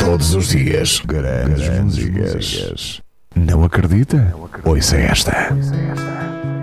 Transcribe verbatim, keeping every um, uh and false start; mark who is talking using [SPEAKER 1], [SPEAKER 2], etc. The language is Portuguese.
[SPEAKER 1] Todos os dias, grandes, grandes músicas. músicas. Não acredita? Ouça esta. Ouça esta.